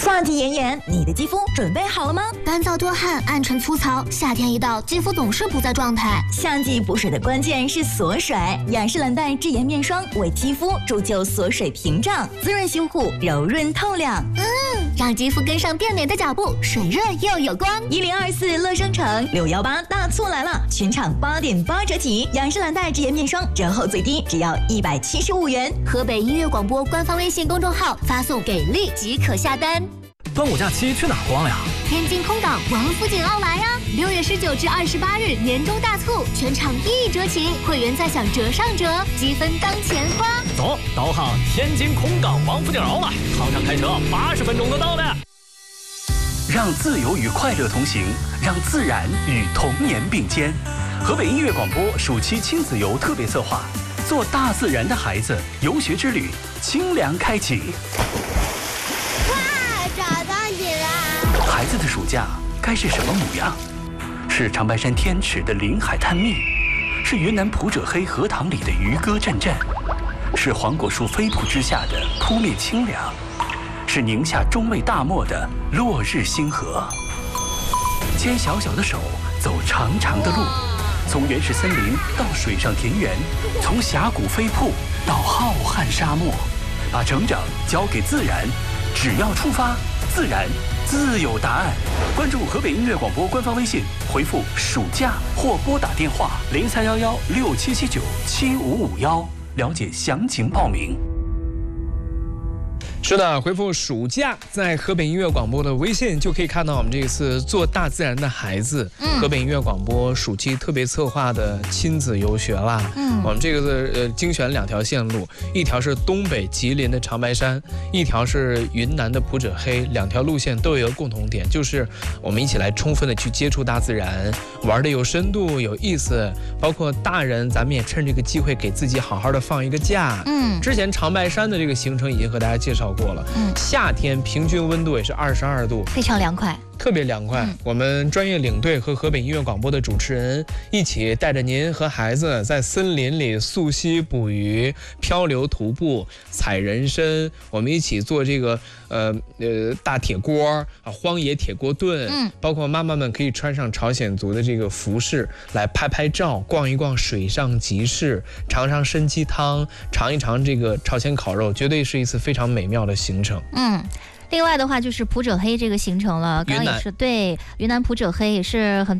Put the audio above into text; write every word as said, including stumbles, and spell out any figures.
夏季炎炎，你的肌肤准备好了吗？ 干燥多汗、暗沉粗糙，夏天一到，肌肤总是不在状态。 夏季补水的关键是锁水，雅诗兰黛智妍面霜为肌肤铸就锁水屏障，滋润修护，柔润透亮。 嗯，让肌肤跟上变美的脚步，水润又有光。 一零二四乐商城六幺八大促来了，全场八点八折起，雅诗兰黛智妍面霜折后最低只要一百七十五元。 河北音乐广播官方微信公众号发送给力即可下单。 端午假期去哪儿逛呀？ 天津空港王府井奥莱呀！六月十九至二十八日年终大促，全场一折起，会员再享折上折，积分当钱花。 走，导航天津空港王府井奥莱，航上开车八十分钟就到了。 让自由与快乐同行，让自然与童年并肩。河北音乐广播暑期亲子游特别策划，做大自然的孩子游学之旅，清凉开启。 找到你了！ 孩子的暑假该是什么模样？是长白山天池的林海探秘，是云南普者黑荷塘里的渔歌阵阵，是黄果树飞瀑之下的扑面清凉，是宁夏中卫大漠的落日星河。牵小小的手，走长长的路，从原始森林到水上田园，从峡谷飞瀑到浩瀚沙漠，把成长交给自然。只要出发，自然自有答案。关注河北音乐广播官方微信，回复暑假或拨打电话零三幺幺六七七九七五五幺，了解详情报名。 是的，回复暑假，在河北音乐广播的微信就可以看到我们这一次做大自然的孩子，嗯、河北音乐广播暑期特别策划的亲子游学啦。嗯，我们这个呃精选两条线路，一条是东北吉林的长白山，一条是云南的普者黑，两条路线都有一个共同点，就是我们一起来充分的去接触大自然，玩的有深度有意思，包括大人咱们也趁这个机会给自己好好的放一个假。嗯，之前长白山的这个行程已经和大家介绍过了。嗯，夏天平均温度也是二十二度， 非常凉快， 特别凉快。嗯、我们专业领队和河北音乐广播的主持人一起带着您和孩子在森林里溯溪捕鱼、漂流徒步、踩人参，我们一起做这个呃呃大铁锅啊，荒野铁锅炖。嗯，包括妈妈们可以穿上朝鲜族的这个服饰来拍拍照，逛一逛水上集市，尝尝参鸡汤，尝一尝这个朝鲜烤肉，绝对是一次非常美妙的行程。 嗯，另外的话就是普者黑这个行程了，刚刚也是对云南普者黑也是很